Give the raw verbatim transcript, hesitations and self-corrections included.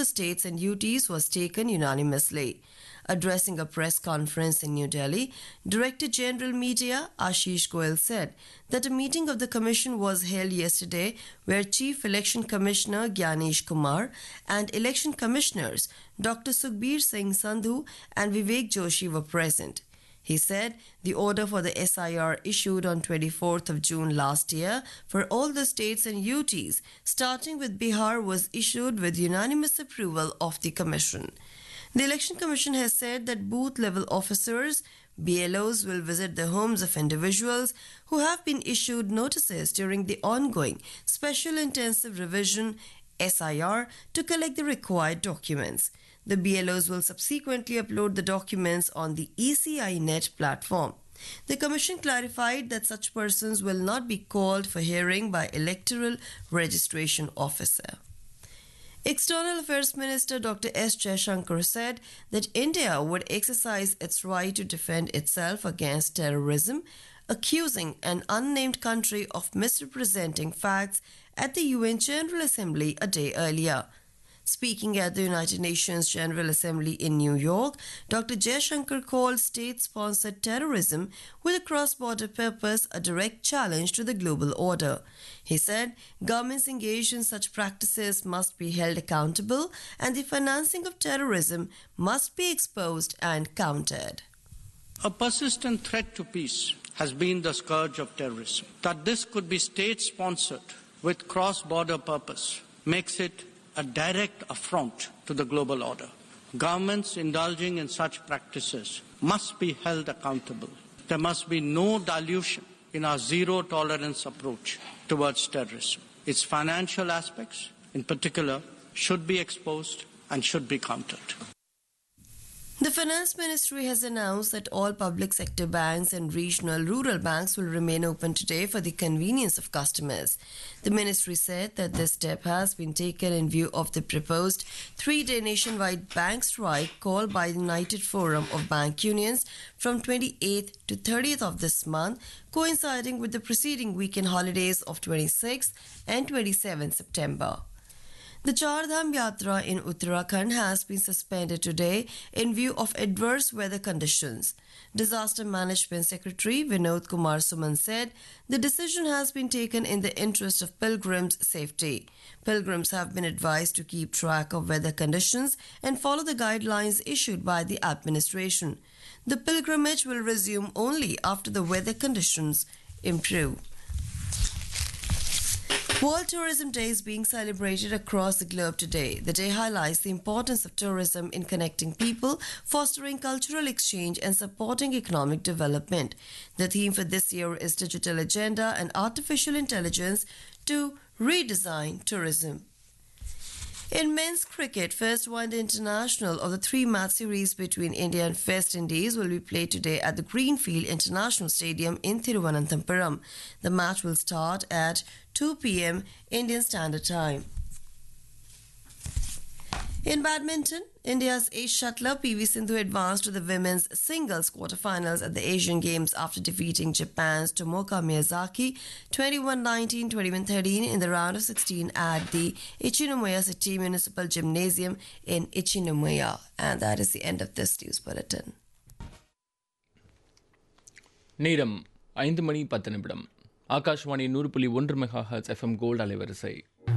the states and U Ts was taken unanimously. Addressing a press conference in New Delhi, Director General Media Ashish Goyal said that a meeting of the Commission was held yesterday where Chief Election Commissioner Gyanesh Kumar and Election Commissioners Doctor Sukhbir Singh Sandhu and Vivek Joshi were present. He said the order for the S I R issued on twenty-fourth of June last year for all the states and U Ts, starting with Bihar, was issued with unanimous approval of the Commission. The Election Commission has said that booth-level officers, B L Os, will visit the homes of individuals who have been issued notices during the ongoing Special Intensive Revision S I R to collect the required documents. The B L Os will subsequently upload the documents on the E C I Net platform. The Commission clarified that such persons will not be called for hearing by Electoral Registration Officer. External Affairs Minister Doctor S. Jaishankar said that India would exercise its right to defend itself against terrorism, accusing an unnamed country of misrepresenting facts at the U N General Assembly a day earlier. Speaking at the United Nations General Assembly in New York, Doctor Jaishankar called state-sponsored terrorism with a cross-border purpose a direct challenge to the global order. He said governments engaged in such practices must be held accountable and the financing of terrorism must be exposed and countered. A persistent threat to peace has been the scourge of terrorism. That this could be state-sponsored with cross-border purpose makes it a direct affront to the global order. Governments indulging in such practices must be held accountable. There must be no dilution in our zero-tolerance approach towards terrorism. Its financial aspects, in particular, should be exposed and should be countered. The Finance Ministry has announced that all public sector banks and regional rural banks will remain open today for the convenience of customers. The ministry said that this step has been taken in view of the proposed three-day nationwide bank strike called by the United Forum of Bank Unions from twenty-eighth to thirtieth of this month, coinciding with the preceding weekend holidays of twenty-sixth and twenty-seventh September. The Char Dham Yatra in Uttarakhand has been suspended today in view of adverse weather conditions. Disaster Management Secretary Vinod Kumar Suman said the decision has been taken in the interest of pilgrims' safety. Pilgrims have been advised to keep track of weather conditions and follow the guidelines issued by the administration. The pilgrimage will resume only after the weather conditions improve. World Tourism Day is being celebrated across the globe today. The day highlights the importance of tourism in connecting people, fostering cultural exchange, and supporting economic development. The theme for this year is Digital Agenda and Artificial Intelligence to Redesign Tourism. In men's cricket, first one-day international of the three-match series between India and West Indies will be played today at the Greenfield International Stadium in Thiruvananthapuram. The match will start at two p.m. Indian Standard Time. In badminton, India's ace shuttler P V Sindhu advanced to the women's singles quarterfinals at the Asian Games after defeating Japan's Tomoka Miyazaki twenty-one nineteen, twenty-one thirteen in the round of sixteen at the Ichinomiya City Municipal Gymnasium in Ichinomiya. And that is the end of this news bulletin. நேரம் ஐந்து மணி பத்து நிமிடம். ஆகாஷ்வாணி நூறு புள்ளி ஒன்று mega hertz FM gold அலைவரிசை.